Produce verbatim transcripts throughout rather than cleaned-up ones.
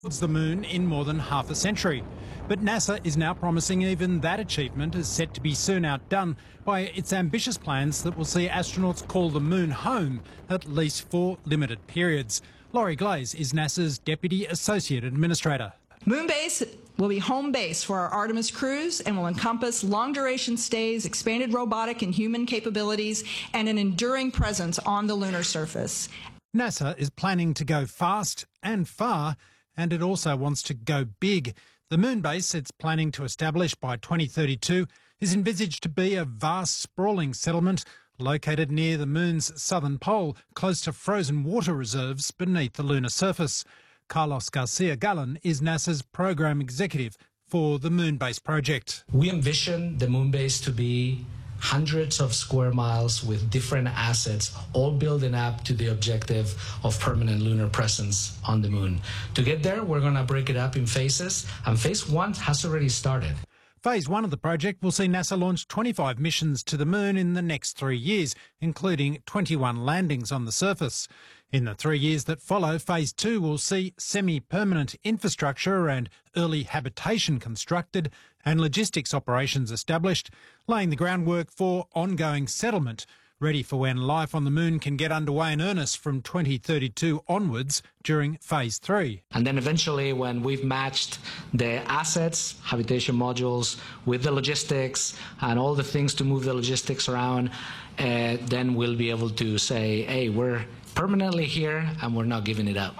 towards the moon in more than half a century. But NASA is now promising even that achievement is set to be soon outdone by its ambitious plans that will see astronauts call the moon home, at least for limited periods. Laurie Glaze is NASA's Deputy Associate Administrator. Moonbase will be home base for our Artemis crews and will encompass long-duration stays, expanded robotic and human capabilities, and an enduring presence on the lunar surface. NASA is planning to go fast and far, and it also wants to go big. The moon base it's planning to establish by twenty thirty-two is envisaged to be a vast, sprawling settlement located near the moon's southern pole, close to frozen water reserves beneath the lunar surface. Carlos Garcia Gallan is NASA's program executive for the moon base project. We envision the moon base to be hundreds of square miles with different assets, all building up to the objective of permanent lunar presence on the moon. To get there, we're going to break it up in phases, and phase one has already started. Phase one of the project will see NASA launch twenty-five missions to the moon in the next three years, including twenty-one landings on the surface. In the three years that follow, phase two will see semi-permanent infrastructure and early habitation constructed and logistics operations established, laying the groundwork for ongoing settlement, ready for when life on the moon can get underway in earnest from twenty thirty-two onwards during phase three. And then eventually, when we've matched the assets, habitation modules, with the logistics and all the things to move the logistics around, uh, then we'll be able to say, hey, we're permanently here and we're not giving it up.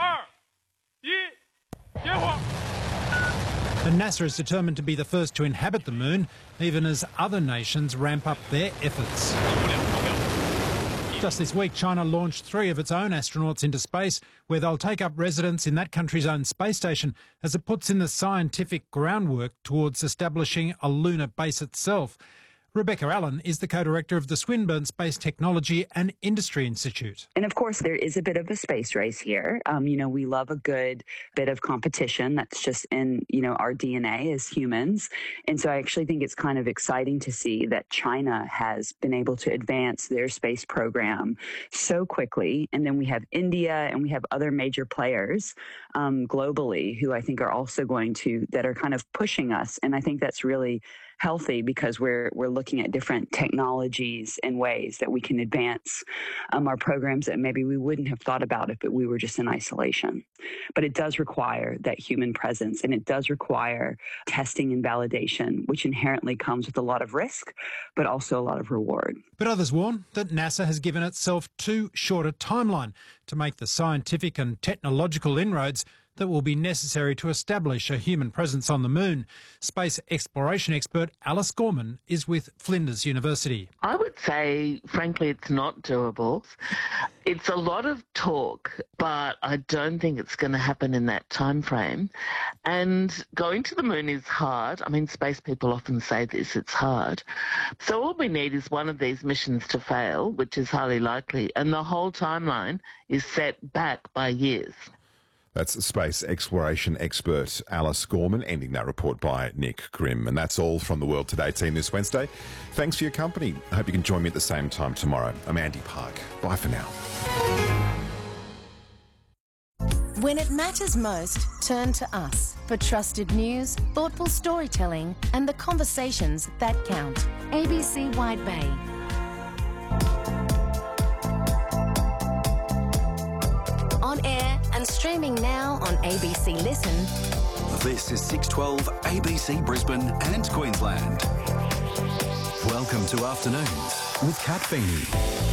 And NASA is determined to be the first to inhabit the moon, even as other nations ramp up their efforts. Just this week, China launched three of its own astronauts into space, where they'll take up residence in that country's own space station as it puts in the scientific groundwork towards establishing a lunar base itself. Rebecca Allen is the co-director of the Swinburne Space Technology and Industry Institute. And of course, there is a bit of a space race here. Um, you know, we love a good bit of competition. That's just in, you know, our D N A as humans. And so I actually think it's kind of exciting to see that China has been able to advance their space program so quickly. And then we have India and we have other major players um, globally who I think are also going to, that are kind of pushing us. And I think that's really healthy because we're we're looking at different technologies and ways that we can advance um, our programs that maybe we wouldn't have thought about if we were just in isolation. But it does require that human presence, and it does require testing and validation, which inherently comes with a lot of risk, but also a lot of reward. But others warn that NASA has given itself too short a timeline to make the scientific and technological inroads that will be necessary to establish a human presence on the moon. Space exploration expert Alice Gorman is with Flinders University. I would say, frankly, it's not doable. It's a lot of talk, but I don't think it's going to happen in that time frame. And going to the moon is hard. I mean, space people often say this, it's hard. So all we need is one of these missions to fail, which is highly likely, and the whole timeline is set back by years. That's space exploration expert Alice Gorman, ending that report by Nick Grimm. And that's all from the World Today team this Wednesday. Thanks for your company. I hope you can join me at the same time tomorrow. I'm Andy Park. Bye for now. When it matters most, turn to us for trusted news, thoughtful storytelling, and the conversations that count. A B C Wide Bay. On air and streaming now on A B C Listen. This is six twelve A B C Brisbane and Queensland. Welcome to Afternoons with Kat Feeney.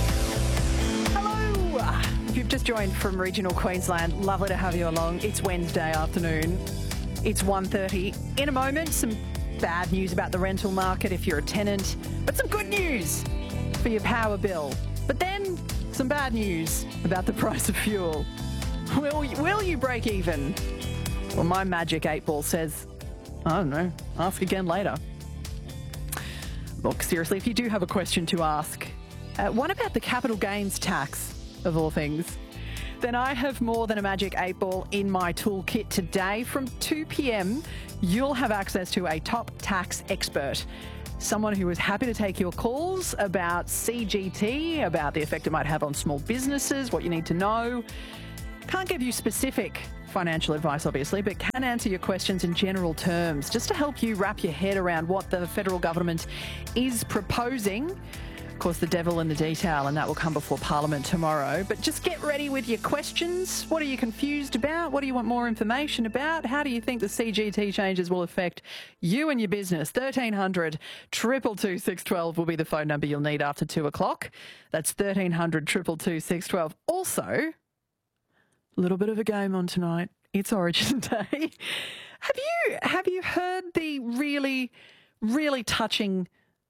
Hello! If you've just joined from regional Queensland, lovely to have you along. It's Wednesday afternoon. It's one thirty. In a moment, some bad news about the rental market if you're a tenant, but some good news for your power bill. But then some bad news about the price of fuel. Will, will you break even? Well, my magic eight ball says, I don't know, ask again later. Look, seriously, if you do have a question to ask, uh, what about the capital gains tax, of all things? Then I have more than a magic eight ball in my toolkit today. From two p m, you'll have access to a top tax expert. Someone who is happy to take your calls about C G T, about the effect it might have on small businesses, what you need to know. Can't give you specific financial advice, obviously, but can answer your questions in general terms, just to help you wrap your head around what the federal government is proposing. Of course, the devil in the detail, and that will come before Parliament tomorrow. But just get ready with your questions. What are you confused about? What do you want more information about? How do you think the C G T changes will affect you and your business? thirteen hundred, two two two, six one two will be the phone number you'll need after two o'clock. That's thirteen hundred, two two two, six one two. Also, a little bit of a game on tonight. It's Origin Day. Have you, have you heard the really, really touching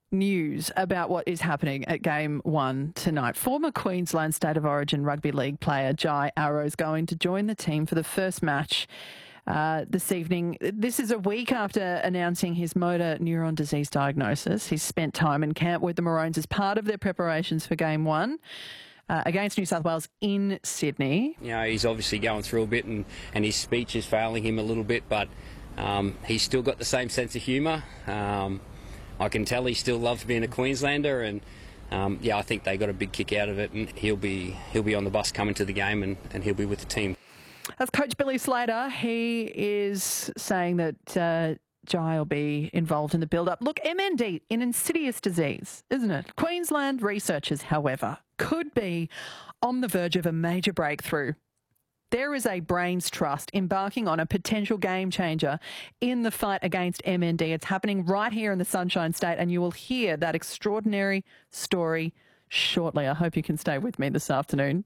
news about what is happening at Game One tonight? Former Queensland State of Origin Rugby League player Jai Arrow is going to join the team for the first match uh, this evening. This is a week after announcing his motor neuron disease diagnosis. He's spent time in camp with the Maroons as part of their preparations for Game One uh, against New South Wales in Sydney. You know, he's obviously going through a bit, and, and his speech is failing him a little bit, but um, he's still got the same sense of humour. Um, I can tell he still loves being a Queenslander, and um, yeah, I think they got a big kick out of it, and he'll be he'll be on the bus coming to the game, and, and he'll be with the team. That's Coach Billy Slater. He is saying that uh, Jai will be involved in the build-up. Look, M N D, an insidious disease, isn't it? Queensland researchers, however, could be on the verge of a major breakthrough. There is a brains trust embarking on a potential game changer in the fight against M N D. It's happening right here in the Sunshine State, and you will hear that extraordinary story shortly. I hope you can stay with me this afternoon.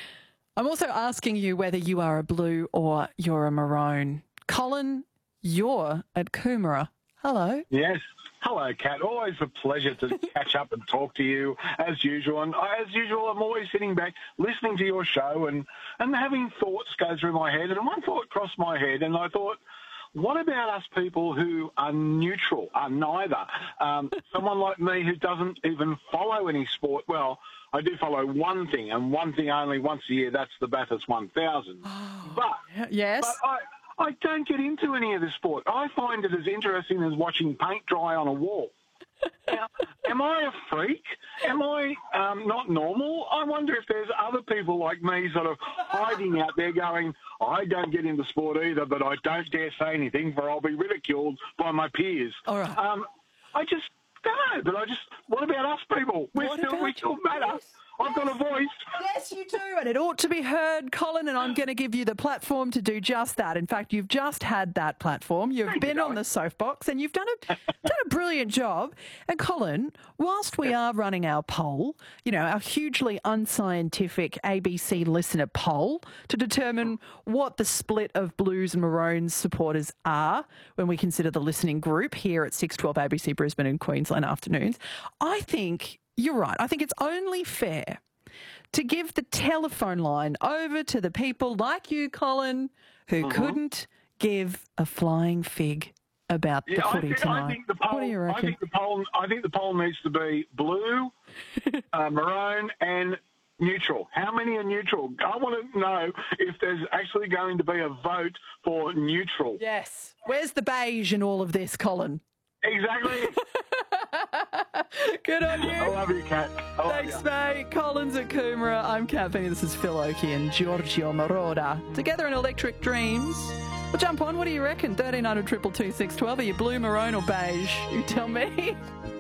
I'm also asking you whether you are a blue or you're a maroon. Colin, you're at Coomera. Hello. Yes. Hello, Kat. Always a pleasure to catch up and talk to you, as usual. And I, as usual, I'm always sitting back, listening to your show and, and having thoughts go through my head. And one thought crossed my head, and I thought, what about us people who are neutral, are neither? Um, someone like me who doesn't even follow any sport. Well, I do follow one thing, and one thing only once a year. That's the Bathurst one thousand. Oh, but, yes. But I... I don't get into any of this sport. I find it as interesting as watching paint dry on a wall. Now, am I a freak? Am I um, not normal? I wonder if there's other people like me sort of hiding out there going, I don't get into sport either, but I don't dare say anything for I'll be ridiculed by my peers. All right. Um, I just don't know, but I just, what about us people? We're What still, about we still you? matter. Yes. I've got a voice. Yes, you do, and it ought to be heard, Colin, and I'm going to give you the platform to do just that. In fact, you've just had that platform. You've Thank been you, on the soapbox, and you've done a done a brilliant job. And Colin, whilst we are running our poll, you know, our hugely unscientific A B C listener poll to determine what the split of Blues and Maroons supporters are when we consider the listening group here at six twelve A B C Brisbane and Queensland Afternoons, I think you're right. I think it's only fair to give the telephone line over to the people like you, Colin, who uh-huh. couldn't give a flying fig about yeah, the footy I think, tonight. I think the poll, what do you reckon? I think the poll, I think the poll needs to be blue, uh, maroon, and neutral. How many are neutral? I want to know if there's actually going to be a vote for neutral. Yes. Where's the beige in all of this, Colin? Exactly. Good on you. I love you, Kat. I Thanks, you. mate. Colin's at Coomera. I'm Kat Finney. This is Phil Oakey and Giorgio Moroder. Together in Electric Dreams. Well, jump on. What do you reckon? thirteen hundred, two two two, six one two. Are you blue, maroon or beige? You tell me.